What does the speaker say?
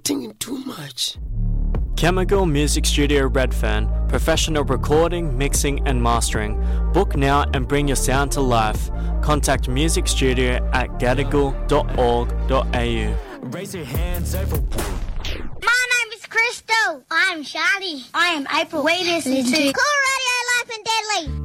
Thinking too much. Chemical Music Studio Redfern. Professional recording, mixing and mastering. Book now and bring your sound to life. Contact Music Studio at gadigal.org.au. Raise your hands over. My name is Crystal. I'm Charlie. I am April. We listen to Cool Radio Life and Deadly.